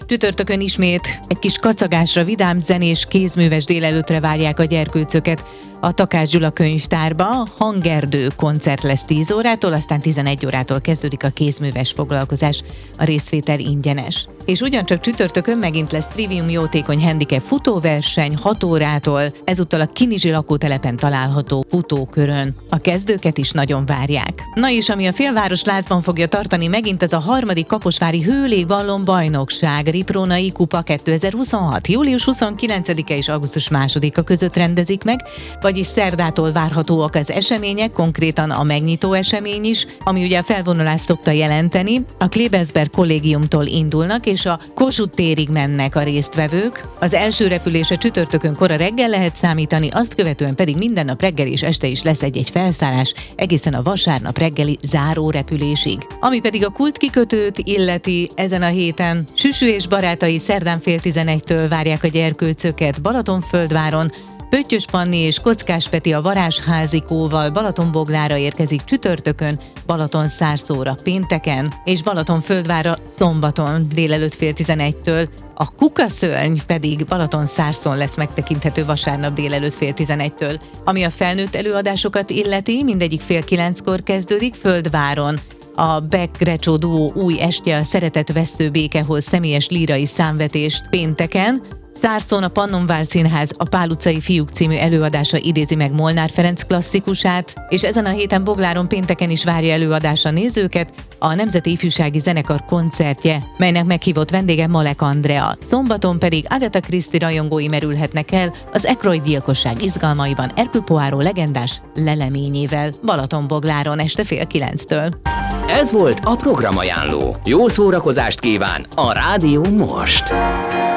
Csütörtökön ismét egy kis kacagásra, vidám zenés, kézműves délelőttre várják a gyerkőcöket a Takács Gyula könyvtárba. Hangerdő koncert lesz 10 órától, aztán 11 órától kezdődik a kézműves foglalkozás, a részvétel ingyenes. És ugyancsak csütörtökön megint lesz trivium jótékony handicap futóverseny 6 órától, ezúttal a Kinizsi lakótelepen található futókörön. A kezdőket is nagyon várják. Na és ami a félváros lázban fogja tartani megint, az a 3. Kaposvári hőlégvallon bajnokság, Riprónai kupa 2026. Július 29-e és augusztus 2-a között rendezik meg, vagyis szerdától várhatóak az események, konkrétan a megnyitó esemény is, ami ugye a felvonulást szokta jelenteni. A Klebersberg kollégiumtól indulnak, és a Kossuth térig mennek a résztvevők. Az első repülése csütörtökön kora reggel lehet számítani, azt követően pedig minden nap reggel és este is lesz egy felszállás, egészen a vasárnap reggeli záró repülésig. Ami pedig a kultkikötőt illeti, ezen a héten Süsű és barátai szerdán 10:30-től várják a gyerkőcöket Balatonföldváron. Pöttyös Panni és Kockás Peti a Varázsházikóval Balatonboglára érkezik csütörtökön, Balatonszárszóra pénteken, és Balatonföldvárra szombaton délelőtt 10:30-től. A Kukaszörny pedig Balatonszárszón lesz megtekinthető vasárnap délelőtt 10:30-től. Ami a felnőtt előadásokat illeti, mindegyik 8:30-kor kezdődik Földváron. A Beck-Grecsó duó új estje a Szeretet vesző békehoz személyes lírai számvetést pénteken. Szárszón a Pannonvár Színház a Pál utcai fiúk című előadása idézi meg Molnár Ferenc klasszikusát, és ezen a héten Bogláron pénteken is várja előadása nézőket a Nemzeti Ifjúsági Zenekar koncertje, melynek meghívott vendége Malek Andrea. Szombaton pedig Agatha Christie rajongói merülhetnek el az Aykroyd gyilkosság izgalmaiban Hercule Poirot legendás leleményével Balatonbogláron este 8:30-től. Ez volt a programajánló. Jó szórakozást kíván a Rádió most!